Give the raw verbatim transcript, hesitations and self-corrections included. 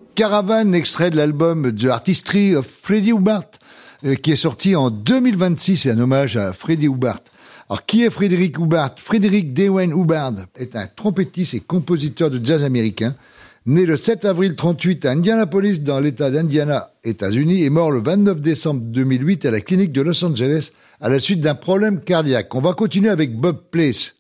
Caravan, extrait de l'album The Artistry of Freddie Hubbard, euh, qui est sorti en deux mille vingt-six, c'est un hommage à Freddie Hubbard. Alors, qui est Frédéric Hubbard? Frédéric Dewayne Hubbard est un trompettiste et compositeur de jazz américain, né le sept avril trente-huit à Indianapolis, dans l'État d'Indiana, États-Unis, et mort le vingt-neuf décembre deux mille huit à la clinique de Los Angeles à la suite d'un problème cardiaque. On va continuer avec Bob Place.